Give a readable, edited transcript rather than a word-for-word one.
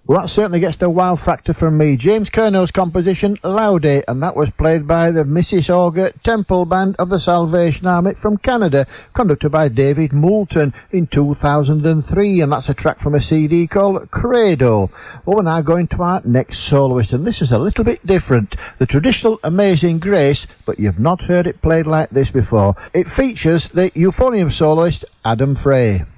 Well, that certainly gets the wow factor from me. James Kernow's composition, Laude, and that was played by the Mississauga Temple Band of the Salvation Army from Canada, conducted by David Moulton in 2003, and that's a track from a CD called Credo. Well, we're now going to our next soloist, and this is a little bit different. The traditional Amazing Grace, but you've not heard it played like this before. It features the euphonium soloist Adam Frey.